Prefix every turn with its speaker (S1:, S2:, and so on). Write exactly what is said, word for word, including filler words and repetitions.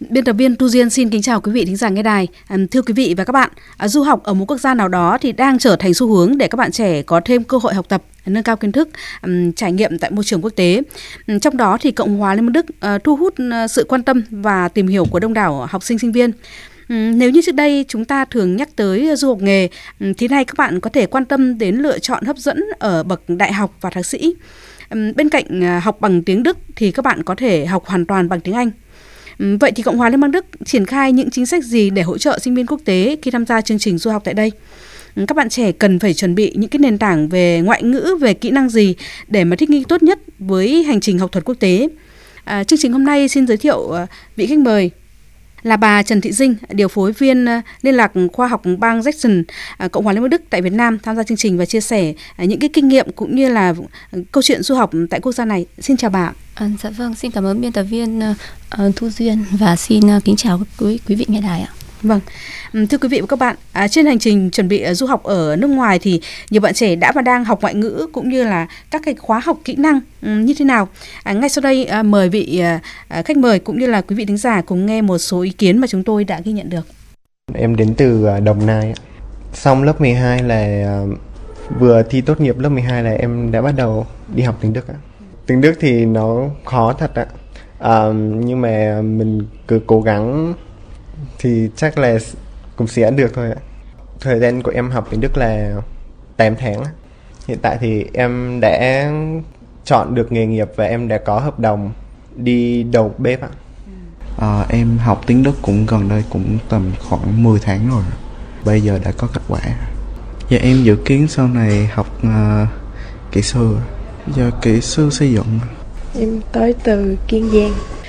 S1: Biên tập viên Tu Duyên xin kính chào quý vị thính giả nghe đài. À, thưa quý vị và các bạn, à, du học ở một quốc gia nào đó thì đang trở thành xu hướng để các bạn trẻ có thêm cơ hội học tập, nâng cao kiến thức, um, trải nghiệm tại môi trường quốc tế. Um, trong đó thì Cộng hòa Liên bang Đức uh, thu hút uh, sự quan tâm và tìm hiểu của đông đảo học sinh sinh viên. Um, nếu như trước đây chúng ta thường nhắc tới du học nghề, um, thì nay các bạn có thể quan tâm đến lựa chọn hấp dẫn ở bậc đại học và thạc sĩ. Um, bên cạnh uh, học bằng tiếng Đức thì các bạn có thể học hoàn toàn bằng tiếng Anh. Vậy thì Cộng hòa Liên bang Đức triển khai những chính sách gì để hỗ trợ sinh viên quốc tế khi tham gia chương trình du học tại đây? Các bạn trẻ cần phải chuẩn bị những cái nền tảng về ngoại ngữ, về kỹ năng gì để mà thích nghi tốt nhất với hành trình học thuật quốc tế? À, chương trình hôm nay xin giới thiệu uh, vị khách mời là bà Trần Thị Dinh, điều phối viên uh, liên lạc khoa học bang Jackson, uh, Cộng hòa Liên bang Đức tại Việt Nam, tham gia chương trình và chia sẻ uh, những cái kinh nghiệm cũng như là uh, câu chuyện du học tại quốc gia này. Xin chào bà.
S2: À, dạ vâng, xin cảm ơn biên tập viên uh, Thu Duyên và xin uh, kính chào quý quý vị nghe đài ạ.
S1: Vâng, thưa quý vị và các bạn, à, trên hành trình chuẩn bị du học ở nước ngoài thì nhiều bạn trẻ đã và đang học ngoại ngữ cũng như là các cái khóa học kỹ năng um, như thế nào. À, ngay sau đây à, mời vị à, khách mời cũng như là quý vị thính giả cùng nghe một số ý kiến mà chúng tôi đã ghi nhận được.
S3: Em đến từ Đồng Nai. Xong lớp mười hai là vừa thi tốt nghiệp lớp mười hai là em đã bắt đầu đi học tiếng Đức ạ. Tiếng Đức thì nó khó thật ạ. À, nhưng mà mình cứ cố gắng thì chắc là cũng sẽ được thôi ạ. Thời gian của em học tiếng Đức là tám tháng. Hiện tại thì em đã chọn được nghề nghiệp và em đã có hợp đồng đi đầu bếp ạ.
S4: À, em học tiếng Đức cũng gần đây cũng tầm khoảng mười tháng rồi. Bây giờ đã có kết quả. Và em dự kiến sau này học uh, kỹ sư, giờ kỹ sư xây dựng.
S5: Em tới từ Kiên Giang.